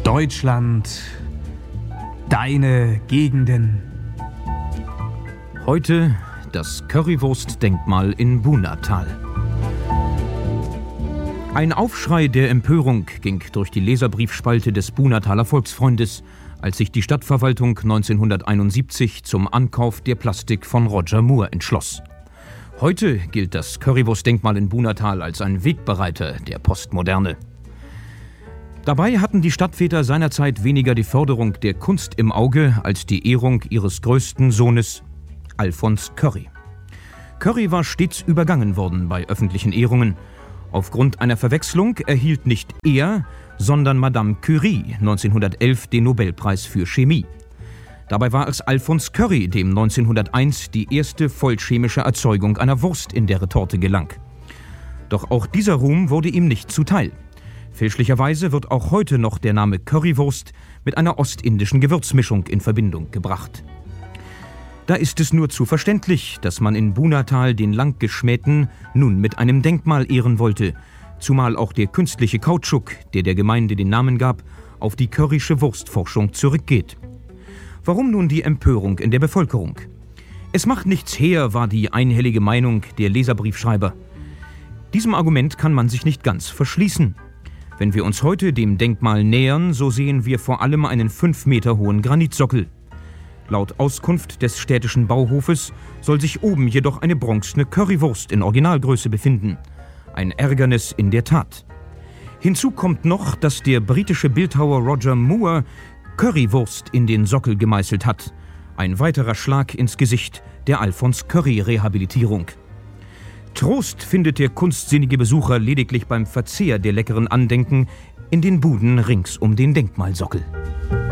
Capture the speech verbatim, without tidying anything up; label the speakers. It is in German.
Speaker 1: Deutschland, deine Gegenden.
Speaker 2: Heute das Currywurst-Denkmal in Bunatal. Ein Aufschrei der Empörung ging durch die Leserbriefspalte des Bunataler Volksfreundes, als sich die Stadtverwaltung neunzehnhunderteinundsiebzig zum Ankauf der Plastik von Roger Moore entschloss. Heute gilt das Currywurst-Denkmal in Bunatal als ein Wegbereiter der Postmoderne. Dabei hatten die Stadtväter seinerzeit weniger die Förderung der Kunst im Auge als die Ehrung ihres größten Sohnes, Alphonse Curry. Curry war stets übergangen worden bei öffentlichen Ehrungen. Aufgrund einer Verwechslung erhielt nicht er, sondern Madame Curie neunzehnhundertelf den Nobelpreis für Chemie. Dabei war es Alphonse Curry, dem neunzehnhunderteins die erste vollchemische Erzeugung einer Wurst in der Retorte gelang. Doch auch dieser Ruhm wurde ihm nicht zuteil. Fälschlicherweise wird auch heute noch der Name Currywurst mit einer ostindischen Gewürzmischung in Verbindung gebracht. Da ist es nur zu verständlich, dass man in Bunatal den lang geschmähten nun mit einem Denkmal ehren wollte, zumal auch der künstliche Kautschuk, der der Gemeinde den Namen gab, auf die currysche Wurstforschung zurückgeht. Warum nun die Empörung in der Bevölkerung? Es macht nichts her, war die einhellige Meinung der Leserbriefschreiber. Diesem Argument kann man sich nicht ganz verschließen. Wenn wir uns heute dem Denkmal nähern, so sehen wir vor allem einen fünf Meter hohen Granitsockel. Laut Auskunft des städtischen Bauhofes soll sich oben jedoch eine bronzene Currywurst in Originalgröße befinden. Ein Ärgernis in der Tat. Hinzu kommt noch, dass der britische Bildhauer Roger Moore Currywurst in den Sockel gemeißelt hat. Ein weiterer Schlag ins Gesicht der Alphonse Curry-Rehabilitierung. Trost findet der kunstsinnige Besucher lediglich beim Verzehr der leckeren Andenken in den Buden rings um den Denkmalsockel.